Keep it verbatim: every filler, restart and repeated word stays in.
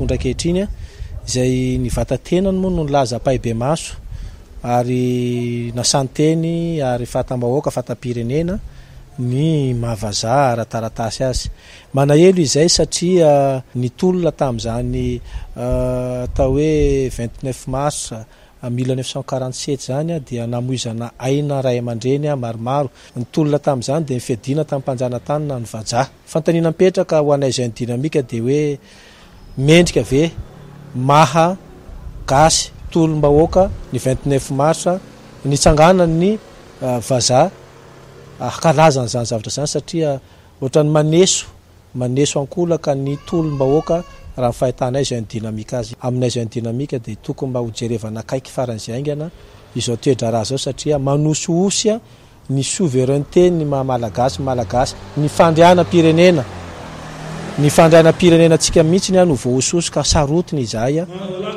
ndrakehitriny izay ny vatatenany moa no nilaza paibe maso ary nasanteny ary fatambahoaka fatampirenena ny mahavaza ara-taratasy azy manahelo izay satria nitolona tamin'izany atao hoe vingt-neuf mars mille neuf cent quarante-sept zany dia namoizana aina ray aman-dreny maromaro nitolona tamin'izany dia nifedina tamin'ny mpanjanatany ny vaja fantanina mipetraka ho anay izay ny dinamika dia hoe mendrika ve maha gasy tolom-bahoaka ny vingt-neuf mars nitsangana ny vaza kalazana zany zavatra zany satria ohatrany maneso maneso ankolaka ny tolom-bahoaka raha fahitanay izay ny dinamika azy aminay izay ny dinamika dia tokony mba hojerevana akaiky faran'izay aingana izao toedra raha zao satria manosoosy ny souveraineté ny mahamalagasy malagasy ny fandriana-pirenena ny fandriana-pirenena antsika mihitsy ny ano voahososo ka sarotiny izay